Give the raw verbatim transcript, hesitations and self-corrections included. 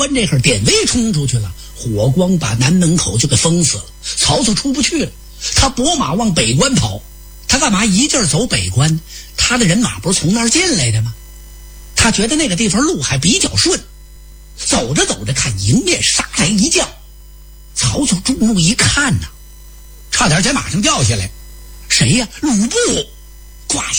关这会儿典韦冲出去了，火光把南门口就给封死了，曹操出不去了。他拨马往北关跑，他干嘛一劲儿走北关？他的人马不是从那儿进来的吗？他觉得那个地方路还比较顺，走着走着看迎面杀来一将，曹操注目一看呐、啊，差点在马上掉下来。谁呀？鲁布，胯